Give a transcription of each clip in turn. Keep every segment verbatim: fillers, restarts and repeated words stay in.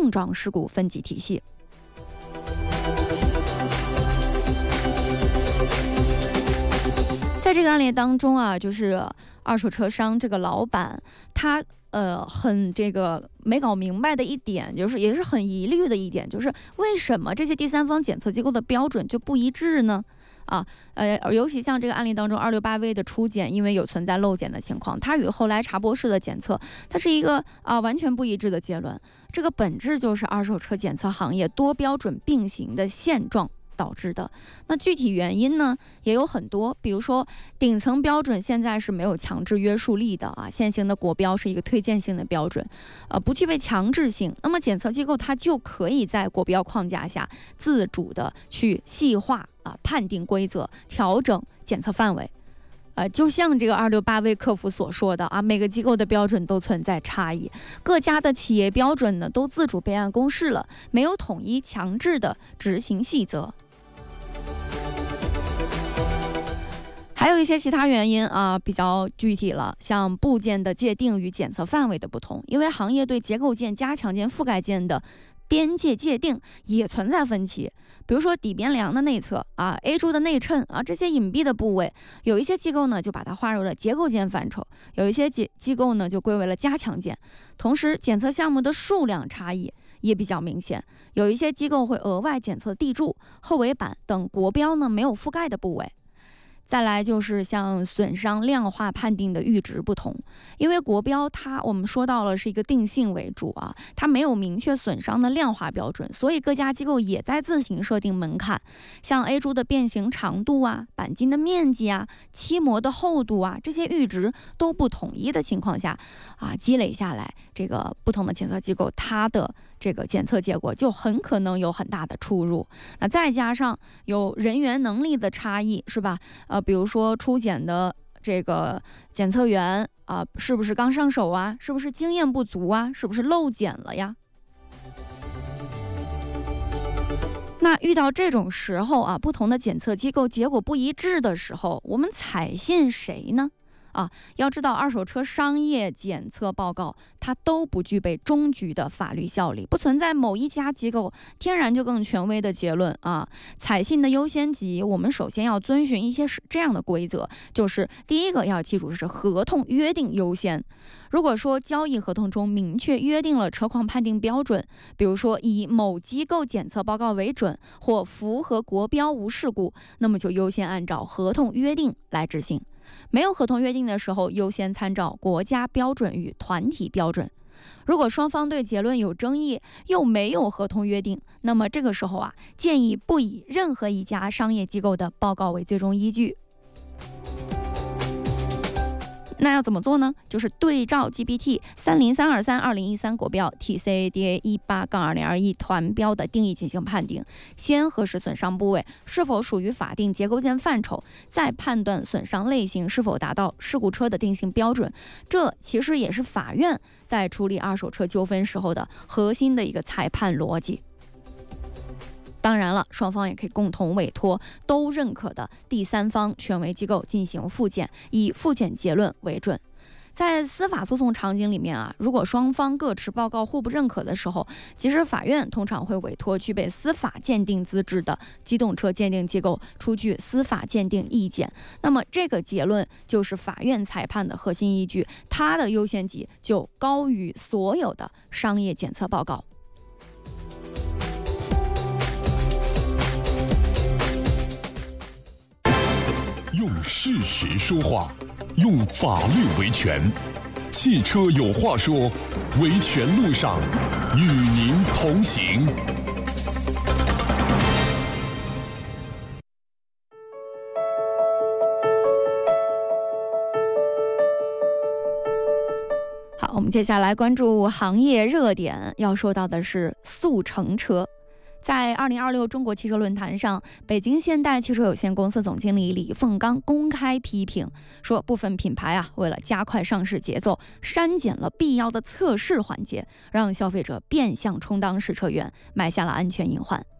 碰撞事故分级体系。在这个案例当中啊，就是二手车商这个老板，他呃很这个没搞明白的一点，就是也是很疑虑的一点，就是为什么这些第三方检测机构的标准就不一致呢？啊，呃，尤其像这个案例当中，二六八 V 的初检，因为有存在漏检的情况，它与后来查博士的检测，它是一个啊完全不一致的结论。这个本质就是二手车检测行业多标准并行的现状导致的。那具体原因呢也有很多，比如说顶层标准现在是没有强制约束力的啊，现行的国标是一个推荐性的标准，呃，不具备强制性。那么检测机构它就可以在国标框架下自主的去细化啊判定规则，调整检测范围。呃，就像这个二六八 V 客服所说的啊，每个机构的标准都存在差异，各家的企业标准呢都自主备案公示了，没有统一强制的执行细则。还有一些其他原因啊，比较具体了，像部件的界定与检测范围的不同，因为行业对结构件、加强件、覆盖件的边界界定也存在分歧。比如说底边梁的内侧啊 ，A 柱的内衬啊，这些隐蔽的部位，有一些机构呢就把它划入了结构件范畴，有一些机机构呢就归为了加强件。同时，检测项目的数量差异也比较明显，有一些机构会额外检测地柱、后尾板等国标呢没有覆盖的部位。再来就是像损伤量化判定的阈值不同，因为国标它我们说到了是一个定性为主啊，它没有明确损伤的量化标准，所以各家机构也在自行设定门槛，像 A 柱的变形长度啊、钣金的面积啊、漆膜的厚度啊，这些阈值都不统一的情况下啊，积累下来，这个不同的检测机构它的这个检测结果就很可能有很大的出入。那再加上有人员能力的差异，是吧？呃，比如说初检的这个检测员啊、呃，是不是刚上手啊？是不是经验不足啊？是不是漏检了呀？那遇到这种时候啊，不同的检测机构结果不一致的时候，我们采信谁呢？啊，要知道二手车商业检测报告它都不具备终局的法律效力，不存在某一家机构天然就更权威的结论啊。采信的优先级，我们首先要遵循一些这样的规则，就是第一个要记住是合同约定优先。如果说交易合同中明确约定了车况判定标准，比如说以某机构检测报告为准或符合国标无事故，那么就优先按照合同约定来执行。没有合同约定的时候，优先参照国家标准与团体标准。如果双方对结论有争议，又没有合同约定，那么这个时候啊，建议不以任何一家商业机构的报告为最终依据。那要怎么做呢？就是对照 G B T 三零三二三二零一三国标 T C A D A 一八杠二零二一团标的定义进行判定，先核实损伤部位是否属于法定结构件范畴，再判断损伤类型是否达到事故车的定性标准。这其实也是法院在处理二手车纠纷时候的核心的一个裁判逻辑。当然了，双方也可以共同委托都认可的第三方权威机构进行复检，以复检结论为准。在司法诉讼场景里面啊，如果双方各持报告互不认可的时候，其实法院通常会委托具备司法鉴定资质的机动车鉴定机构出具司法鉴定意见。那么这个结论就是法院裁判的核心依据，它的优先级就高于所有的商业检测报告。 用事实说话，用法律维权。汽车有话说，维权路上与您同行。 好，我们接下来关注行业热点，要说到的是速成车。在二零二六中国汽车论坛上，北京现代汽车有限公司总经理李凤刚公开批评说，部分品牌啊，为了加快上市节奏，删减了必要的测试环节，让消费者变相充当试车员，埋下了安全隐患。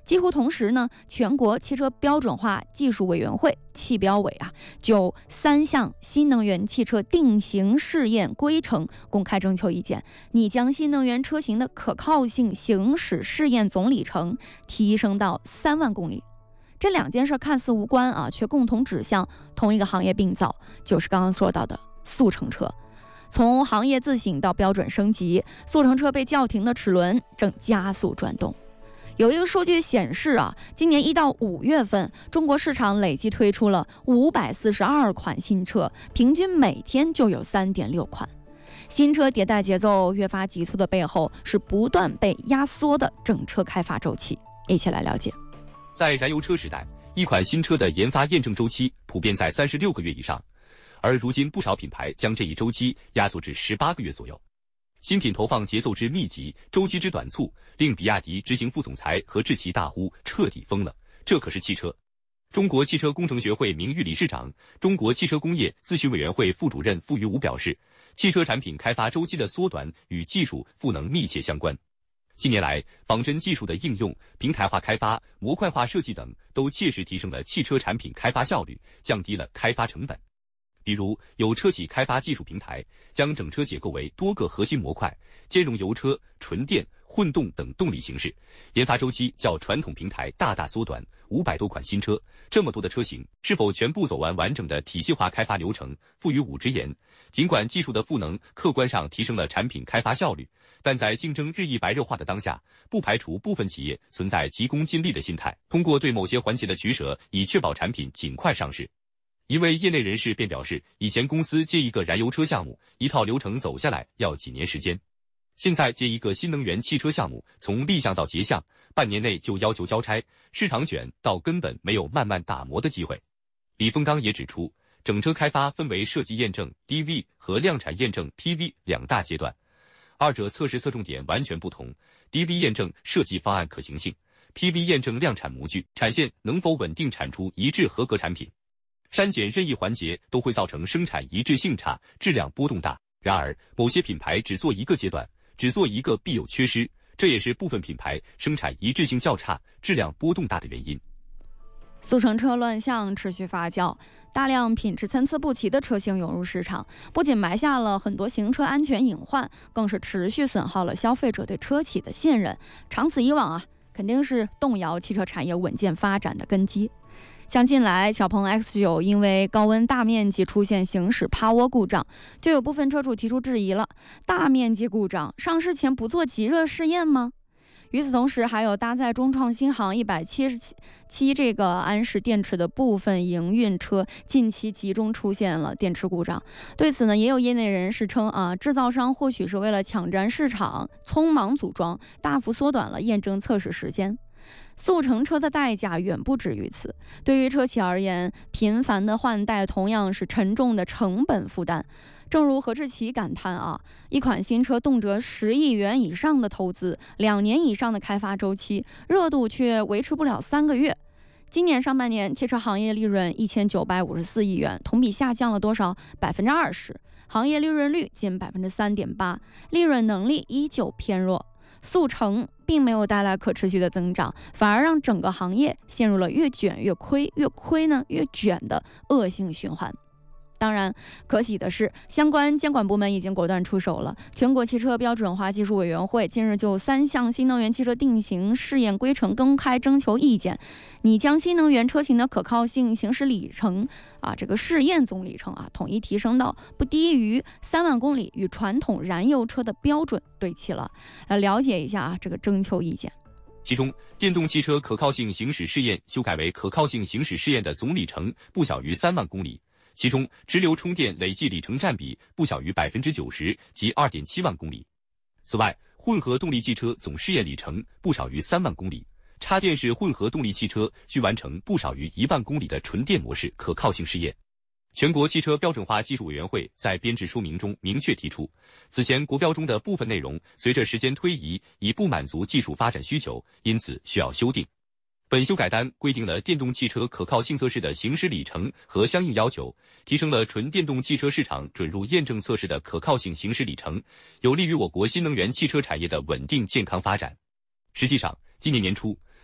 几乎同时呢，全国汽车标准化技术委员会汽标委啊，就三项新能源汽车定型试验规程公开征求意见，拟将新能源车型的可靠性行驶试验总里程提升到三万公里。这两件事看似无关啊，却共同指向同一个行业病灶，就是刚刚说到的速成车。从行业自省到标准升级，速成车被叫停的齿轮正加速转动。有一个数据显示啊，今年一到五月份，中国市场累计推出了五百四十二款新车，平均每天就有 三点六款。新车迭代节奏越发急促的背后，是不断被压缩的整车开发周期。一起来了解。 在燃油车时代，一款新车的研发验证周期普遍在三十六个月以上，而如今不少品牌将这一周期压缩至十八个月左右。新品投放节奏之密集，周期之短促，令比亚迪执行副总裁何志奇大呼彻底疯了，这可是汽车。中国汽车工程学会名誉理事长、中国汽车工业咨询委员会副主任傅于武表示，汽车产品开发周期的缩短与技术赋能密切相关。近年来，仿真技术的应用、平台化开发、模块化设计等，都切实提升了汽车产品开发效率，降低了开发成本。比如，有车企开发技术平台，将整车解构为多个核心模块，兼容油车、纯电、混动等动力形式，研发周期较传统平台大大缩短。五百多款新车，这么多的车型，是否全部走完完整的体系化开发流程？傅于武直言，尽管技术的赋能客观上提升了产品开发效率，但在竞争日益白热化的当下，不排除部分企业存在急功近利的心态，通过对某些环节的取舍，以确保产品尽快上市。一位业内人士便表示，以前公司接一个燃油车项目，一套流程走下来要几年时间，现在接一个新能源汽车项目，从立项到结项，半年内就要求交差，市场卷到根本没有慢慢打磨的机会。李峰刚也指出，整车开发分为设计验证 D V 和量产验证 P V 两大阶段，二者测试侧重点完全不同。D V 验证设计方案可行性， P V 验证量产模具、产线能否稳定产出一致合格产品。删减任意环节都会造成生产一致性差，质量波动大。然而，某些品牌只做一个阶段，只做一个必有缺失，这也是部分品牌生产一致性较差、质量波动大的原因。 速成车乱象持续发酵，大量品质参差不齐的车型涌入市场，不仅埋下了很多行车安全隐患，更是持续损耗了消费者对车企的信任。长此以往啊，肯定是动摇汽车产业稳健发展的根基。像近来小鹏 X 九 因为高温大面积出现行驶趴窝故障，就有部分车主提出质疑了：大面积故障，上市前不做极热试验吗？与此同时，还有搭载中创新航一百七十七这个安时电池的部分营运车近期集中出现了电池故障。对此呢，也有业内人士称啊，制造商或许是为了抢占市场，匆忙组装，大幅缩短了验证测试时间。速成车的代价远不止于此，对于车企而言，频繁的换代同样是沉重的成本负担。正如何志奇感叹啊，一款新车动辄十亿元以上的投资，两年以上的开发周期，热度却维持不了三个月。今年上半年，汽车行业利润一千九百五十四亿元，同比下降了多少？百分之二十，行业利润率仅百分之三点八，利润能力依旧偏弱。速成并没有带来可持续的增长，反而让整个行业陷入了越卷越亏，越亏呢越卷的恶性循环。当然，可喜的是，相关监管部门已经果断出手了。全国汽车标准化技术委员会近日就三项新能源汽车定型试验规程公开征求意见，拟将新能源车型的可靠性行驶里程啊，这个试验总里程啊，统一提升到不低于三万公里，与传统燃油车的标准对齐了。来了解一下啊，这个征求意见。 其中，电动汽车可靠性行驶试验修改为可靠性行驶试验的总里程不小于三万公里。其中，直流充电累计里程占比不小于百分之九十，即二点七万公里。此外，混合动力汽车总试验里程不少于三万公里，插电式混合动力汽车需完成不少于一万公里的纯电模式可靠性试验。全国汽车标准化技术委员会在编制说明中明确提出，此前国标中的部分内容随着时间推移已不满足技术发展需求，因此需要修订。本修改单规定了电动汽车可靠性测试的行驶里程和相应要求，提升了纯电动汽车市场准入验证测试的可靠性行驶里程，有利于我国新能源汽车产业的稳定健康发展。实际上，今年年初，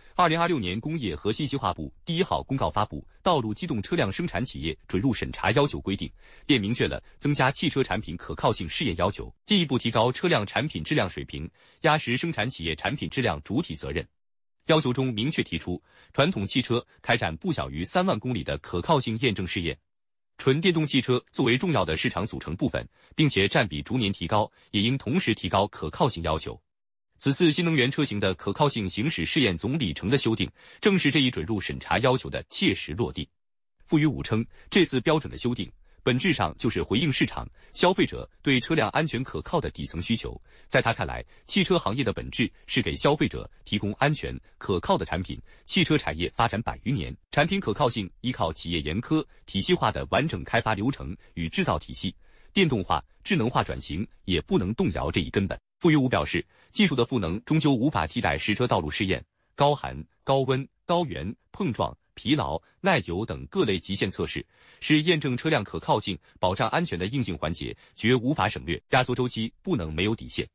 二零二六年工业和信息化部第一号公告发布《道路机动车辆生产企业准入审查要求规定》，便明确了增加汽车产品可靠性试验要求，进一步提高车辆产品质量水平，压实生产企业产品质量主体责任。要求中明确提出，传统汽车开展不小于三万公里的可靠性验证试验，纯电动汽车作为重要的市场组成部分，并且占比逐年提高，也应同时提高可靠性要求。此次新能源车型的可靠性行驶试验总里程的修订，正是这一准入审查要求的切实落地。傅于武称，这次标准的修订本质上就是回应市场消费者对车辆安全可靠的底层需求。在他看来，汽车行业的本质是给消费者提供安全可靠的产品。汽车产业发展百余年，产品可靠性依靠企业严苛体系化的完整开发流程与制造体系，电动化、智能化转型也不能动摇这一根本。傅于武表示，技术的赋能终究无法替代实车道路试验，高寒、高温、高原、碰撞、疲劳、耐久等各类极限测试，是验证车辆可靠性、保障安全的硬性环节，绝无法省略。压缩周期不能没有底线。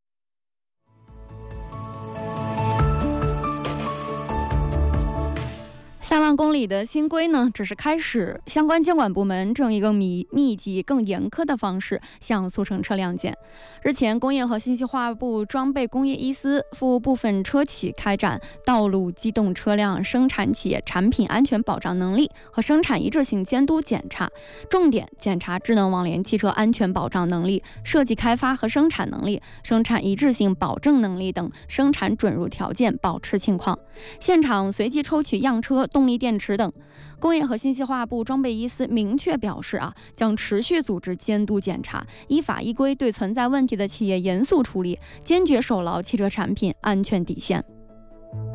三万公里的新规呢，只是开始，相关监管部门正以更密密集、更严苛的方式向速成车辆检。日前，工业和信息化部装备工业一司赴部分车企开展道路机动车辆生产企业产品安全保障能力和生产一致性监督检查，重点检查智能网联汽车安全保障能力、设计开发和生产能力、生产一致性保证能力等生产准入条件保持情况。现场随机抽取样车、动力电池等。工业和信息化部装备一司明确表示啊，将持续组织监督检查，依法依规对存在问题的企业严肃处理，坚决守牢汽车产品安全底线。